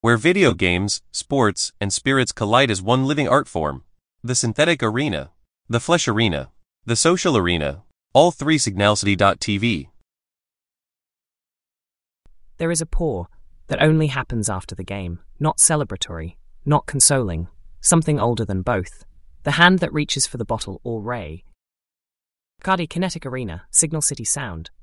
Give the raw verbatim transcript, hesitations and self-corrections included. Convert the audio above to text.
where video games, sports, and spirits collide as one living art form. The synthetic arena, the flesh arena, the social arena, all three Signalcity dot T V. There is a pour that only happens after the game, not celebratory, not consoling, something older than both. The hand that reaches for the bottle or ray. Cardi Kinetic Arena, Signal City Sound.